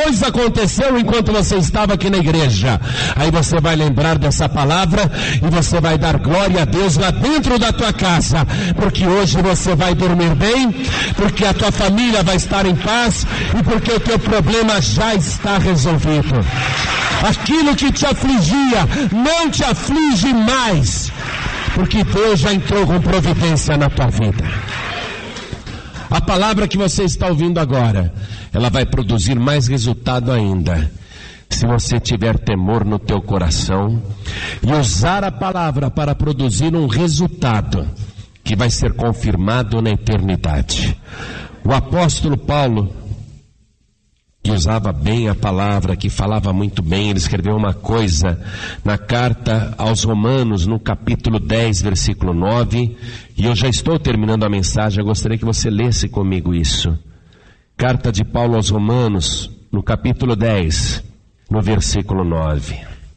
coisa aconteceu enquanto você estava aqui na igreja. Aí você vai lembrar dessa palavra e você vai dar glória a Deus lá dentro da tua casa, porque hoje você vai dormir bem, porque a tua família vai estar em paz e porque o teu problema já está resolvido. Aquilo que te afligia não te aflige mais, porque Deus já entrou com providência na tua vida. A palavra que você está ouvindo agora, ela vai produzir mais resultado ainda, se você tiver temor no teu coração e usar a palavra para produzir um resultado que vai ser confirmado na eternidade. O apóstolo Paulo, que usava bem a palavra, que falava muito bem, ele escreveu uma coisa na carta aos Romanos, no capítulo 10, versículo 9, e eu já estou terminando a mensagem, eu gostaria que você lesse comigo isso. Carta de Paulo aos Romanos, no capítulo 10, no versículo 9.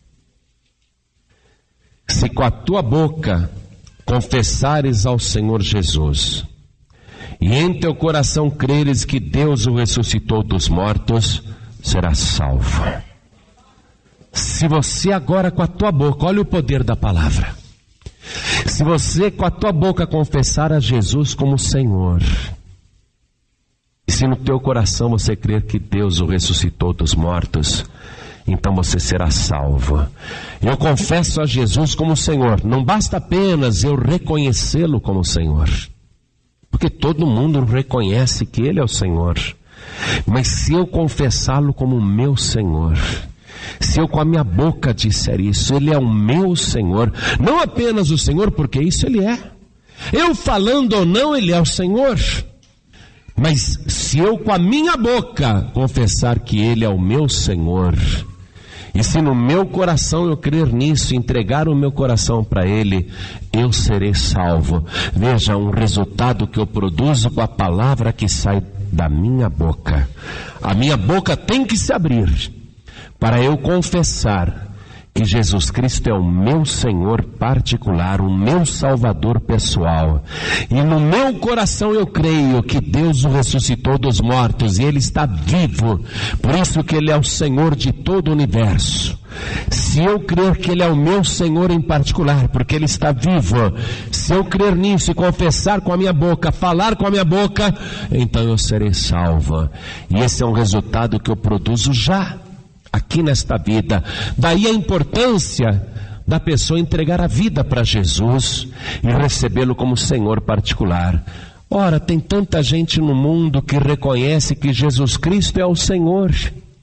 Se com a tua boca confessares ao Senhor Jesus, e em teu coração creres que Deus o ressuscitou dos mortos, serás salvo. Se você agora com a tua boca, olha o poder da palavra, se você com a tua boca confessar a Jesus como Senhor, e se no teu coração você crer que Deus o ressuscitou dos mortos, então você será salvo. Eu confesso a Jesus como Senhor, não basta apenas eu reconhecê-lo como Senhor, porque todo mundo reconhece que Ele é o Senhor. Mas se eu confessá-lo como meu Senhor, se eu com a minha boca disser isso, Ele é o meu Senhor, não apenas o Senhor, porque isso Ele é. Eu falando ou não, Ele é o Senhor. Mas se eu com a minha boca confessar que Ele é o meu Senhor, e se no meu coração eu crer nisso, entregar o meu coração para Ele, eu serei salvo. Veja um resultado que eu produzo com a palavra que sai da minha boca. A minha boca tem que se abrir para eu confessar que Jesus Cristo é o meu Senhor particular, o meu Salvador pessoal. E no meu coração eu creio que Deus o ressuscitou dos mortos e Ele está vivo. Por isso que Ele é o Senhor de todo o universo. Se eu crer que Ele é o meu Senhor em particular, porque Ele está vivo, se eu crer nisso e confessar com a minha boca, falar com a minha boca, então eu serei salvo. E esse é um resultado que eu produzo já, aqui nesta vida. Daí a importância da pessoa entregar a vida para Jesus e recebê-lo como Senhor particular. Ora, tem tanta gente no mundo que reconhece que Jesus Cristo é o Senhor,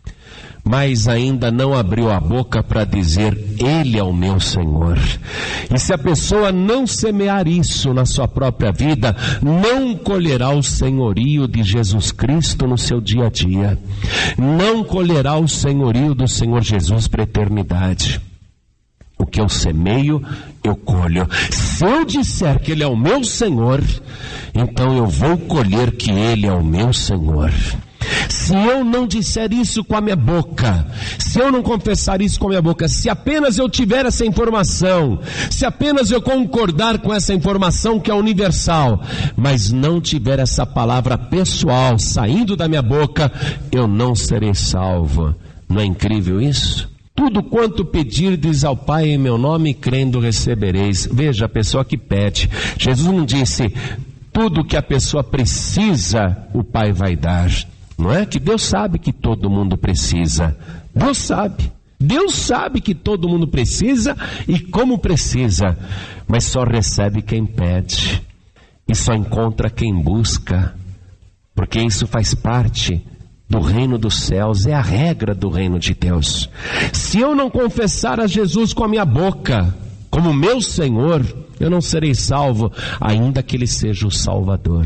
mas ainda não abriu a boca para dizer, Ele é o meu Senhor. E se a pessoa não semear isso na sua própria vida, não colherá o senhorio de Jesus Cristo no seu dia a dia. Não colherá o senhorio do Senhor Jesus para a eternidade. O que eu semeio, eu colho. Se eu disser que Ele é o meu Senhor, então eu vou colher que Ele é o meu Senhor. Se eu não disser isso com a minha boca, se eu não confessar isso com a minha boca, se apenas eu tiver essa informação, se apenas eu concordar com essa informação que é universal, mas não tiver essa palavra pessoal saindo da minha boca, eu não serei salvo. Não é incrível isso? Tudo quanto pedirdes ao Pai em meu nome, crendo recebereis. Veja, a pessoa que pede. Jesus não disse, tudo que a pessoa precisa, o Pai vai dar. Não é que Deus sabe que todo mundo precisa. Deus sabe que todo mundo precisa e como precisa. Mas só recebe quem pede. E só encontra quem busca. Porque isso faz parte do reino dos céus, é a regra do reino de Deus. Se eu não confessar a Jesus com a minha boca, como meu Senhor, eu não serei salvo, ainda que Ele seja o Salvador.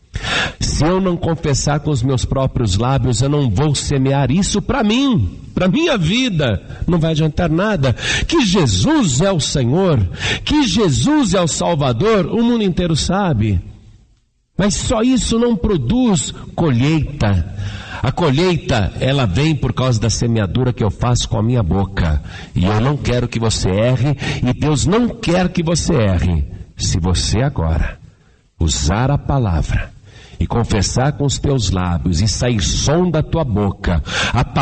Se eu não confessar com os meus próprios lábios, eu não vou semear isso para mim, para minha vida, não vai adiantar nada. Que Jesus é o Senhor, que Jesus é o Salvador, o mundo inteiro sabe. Mas só isso não produz colheita. A colheita, ela vem por causa da semeadura que eu faço com a minha boca. E eu não quero que você erre, e Deus não quer que você erre. Se você agora usar a palavra e confessar com os teus lábios e sair som da tua boca, a